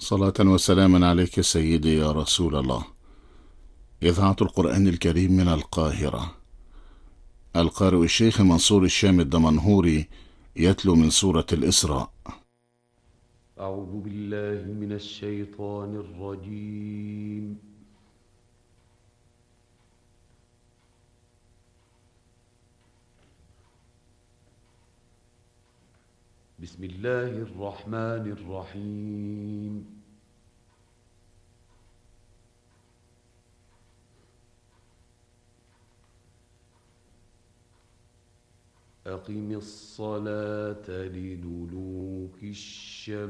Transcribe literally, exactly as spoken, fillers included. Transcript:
صلاة وسلاما عليك سيدي يا رسول الله. إذاعة القرآن الكريم من القاهرة. القارئ الشيخ منصور الشام الدمنهوري يتلو من سورة الإسراء. أعوذ بالله من الشيطان الرجيم. بسم الله الرحمن الرحيم. أقم الصلاة لدلوك الشمس